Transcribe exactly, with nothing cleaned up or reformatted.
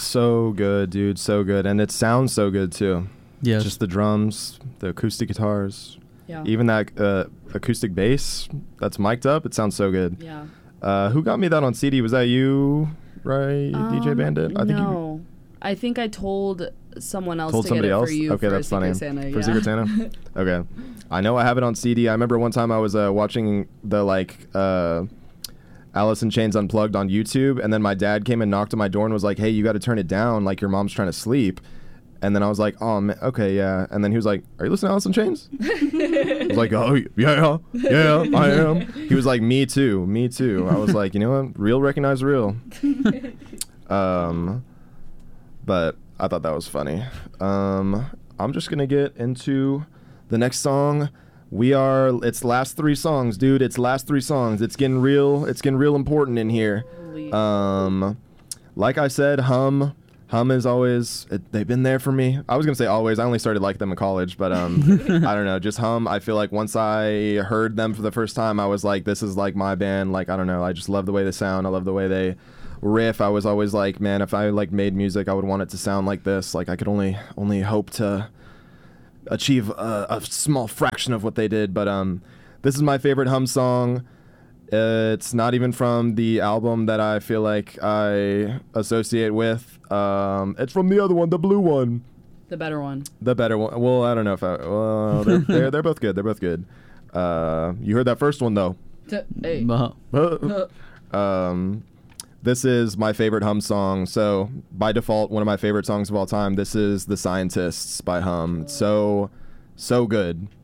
so good, dude. So good. And it sounds so good, too. Yes. Just the drums, the acoustic guitars. Yeah. Even that uh, acoustic bass that's mic'd up, it sounds so good. Yeah. Uh, who got me that on C D? Was that you, right, Um, D J Bandit? I think no. you I think I told someone else told to somebody get it else. for you Okay, for that's Secret funny. Santa. For yeah. Secret Santa. Okay, I know I have it on C D. I remember one time I was uh, watching the like uh, Alice in Chains Unplugged on YouTube, and then my dad came and knocked on my door and was like, "Hey, you got to turn it down. Like your mom's trying to sleep." And then I was like, "Oh, man, okay, yeah." And then he was like, "Are you listening to Alice in Chains?" I was like, "Oh, yeah, yeah, I am." He was like, "Me too, me too." I was like, "You know what? Real recognize real." um, but I thought that was funny. Um, I'm just gonna get into the next song. We are. It's last three songs, dude. It's last three songs. It's getting real. It's getting real important in here. Um, like I said, Hum. Hum is always, it, they've been there for me. I was going to say always. I only started liking them in college, but um, I don't know. Just Hum, I feel like once I heard them for the first time, I was like, this is like my band. Like, I don't know. I just love the way they sound. I love the way they riff. I was always like, man, if I like made music, I would want it to sound like this. Like, I could only only hope to achieve a, a small fraction of what they did. But um, this is my favorite Hum song. Uh, it's not even from the album that I feel like I associate with. Um, it's from the other one, the blue one. The better one. The better one. Well, I don't know if I. Well, they're they're, they're both good. They're both good. Uh, you heard that first one though. T- hey. um, this is my favorite Hum song. So by default, one of my favorite songs of all time. This is "The Scientists" by Hum. It's so, so good.